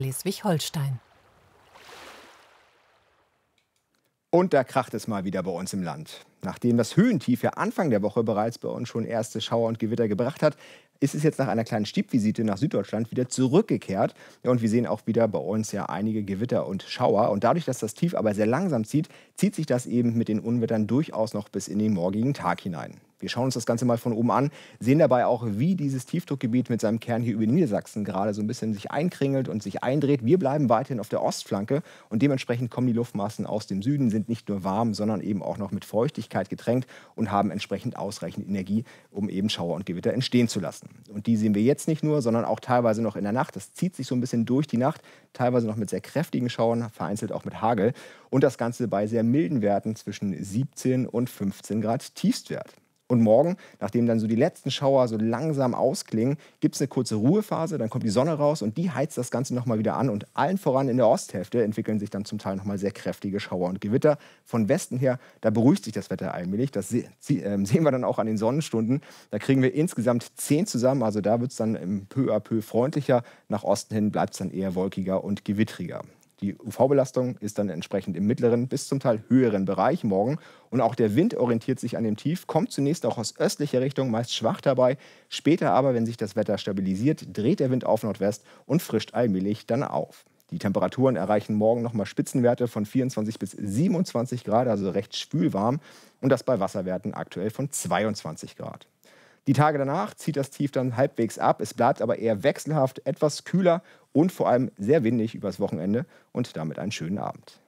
Schleswig-Holstein. Und da kracht es mal wieder bei uns im Land. Nachdem das Höhentief ja Anfang der Woche bereits bei uns schon erste Schauer und Gewitter gebracht hat, ist es jetzt nach einer kleinen Stippvisite nach Süddeutschland wieder zurückgekehrt. Ja, und wir sehen auch wieder bei uns ja einige Gewitter und Schauer. Und dadurch, dass das Tief aber sehr langsam zieht, zieht sich das eben mit den Unwettern durchaus noch bis in den morgigen Tag hinein. Wir schauen uns das Ganze mal von oben an, sehen dabei auch, wie dieses Tiefdruckgebiet mit seinem Kern hier über Niedersachsen gerade so ein bisschen sich einkringelt und sich eindreht. Wir bleiben weiterhin auf der Ostflanke und dementsprechend kommen die Luftmassen aus dem Süden, sind nicht nur warm, sondern eben auch noch mit Feuchtigkeit getränkt und haben entsprechend ausreichend Energie, um eben Schauer und Gewitter entstehen zu lassen. Und die sehen wir jetzt nicht nur, sondern auch teilweise noch in der Nacht. Das zieht sich so ein bisschen durch die Nacht, teilweise noch mit sehr kräftigen Schauern, vereinzelt auch mit Hagel. Und das Ganze bei sehr milden Werten zwischen 17 und 15 Grad Tiefstwert. Und morgen, nachdem dann so die letzten Schauer so langsam ausklingen, gibt es eine kurze Ruhephase, dann kommt die Sonne raus und die heizt das Ganze nochmal wieder an. Und allen voran in der Osthälfte entwickeln sich dann zum Teil nochmal sehr kräftige Schauer und Gewitter. Von Westen her, da beruhigt sich das Wetter allmählich. Das sehen wir dann auch an den Sonnenstunden. Da kriegen wir insgesamt 10 zusammen, also da wird es dann peu à peu freundlicher. Nach Osten hin bleibt es dann eher wolkiger und gewittriger. Die UV-Belastung ist dann entsprechend im mittleren bis zum Teil höheren Bereich morgen. Und auch der Wind orientiert sich an dem Tief, kommt zunächst auch aus östlicher Richtung, meist schwach dabei. Später aber, wenn sich das Wetter stabilisiert, dreht der Wind auf Nordwest und frischt allmählich dann auf. Die Temperaturen erreichen morgen nochmal Spitzenwerte von 24 bis 27 Grad, also recht schwülwarm. Und das bei Wasserwerten aktuell von 22 Grad. Die Tage danach zieht das Tief dann halbwegs ab. Es bleibt aber eher wechselhaft, etwas kühler und vor allem sehr windig übers Wochenende und damit einen schönen Abend.